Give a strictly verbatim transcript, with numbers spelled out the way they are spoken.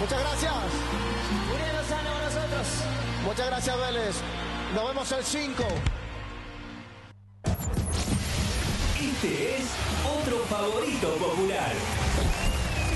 Muchas gracias. Uriel Lozano con nosotros. Muchas gracias, Vélez. Nos vemos el cinco. Este es otro favorito popular.